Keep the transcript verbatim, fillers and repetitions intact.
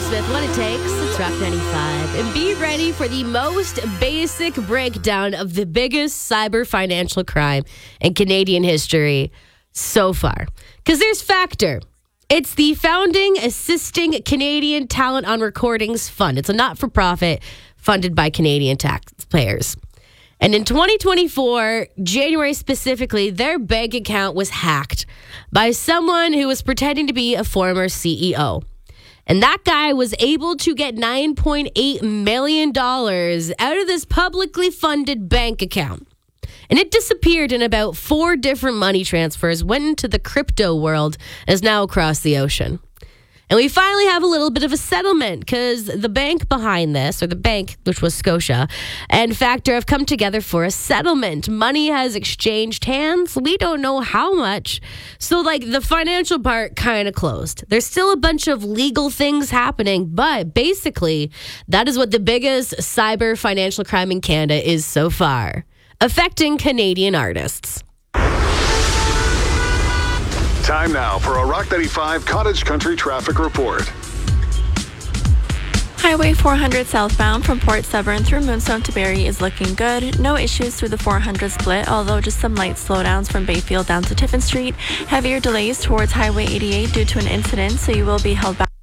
Smith, What It Takes. It's Rock ninety-five. And be ready for the most basic breakdown of the biggest cyber financial crime in Canadian history so far. Because there's Factor. It's the Founding Assisting Canadian Talent on Recordings Fund. It's a not-for-profit funded by Canadian taxpayers. And in twenty twenty-four, January specifically, their bank account was hacked by someone who was pretending to be a former C E O. And that guy was able to get nine point eight million dollars out of this publicly funded bank account. And it disappeared in about four different money transfers, went into the crypto world, and is now across the ocean. And we finally have a little bit of a settlement because the bank behind this, or the bank, which was Scotia, and Factor have come together for a settlement. Money has exchanged hands. We don't know how much. So, like, the financial part kind of closed. There's still a bunch of legal things happening, but basically, that is what the biggest cyber financial crime in Canada is so far, affecting Canadian artists. Time now for a Rock ninety-five Cottage Country Traffic Report. Highway four hundred southbound from Port Severn through Moonstone to Barrie is looking good. No issues through the four hundred split, although just some light slowdowns from Bayfield down to Tiffin Street. Heavier delays towards Highway eighty-eight due to an incident, so you will be held back.